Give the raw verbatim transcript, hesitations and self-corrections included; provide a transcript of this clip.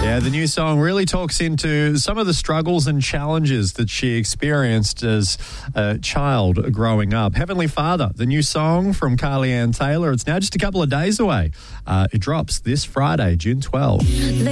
Yeah, the new song really talks into some of the struggles and challenges that she experienced as a child growing up. Heavenly Father, the new song from Carly Ann Taylor. It's now just a couple of days away. Uh, it drops this Friday, June twelfth.